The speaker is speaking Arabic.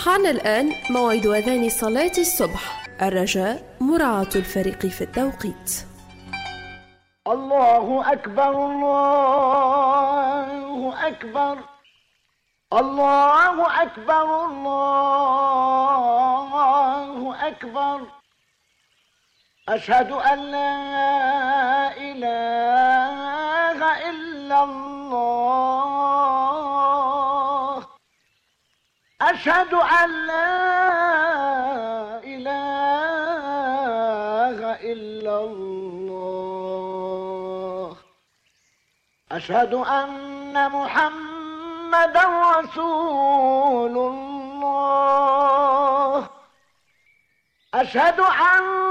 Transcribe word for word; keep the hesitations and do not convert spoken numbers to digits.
حان الآن موعد أذان صلاة الصبح. الرجاء مراعاة الفريق في التوقيت. الله أكبر الله أكبر الله أكبر الله أكبر أشهد أن لا إله إلا الله أشهد أن لا إله إلا الله أشهد أن محمدًا رسول الله أشهد أن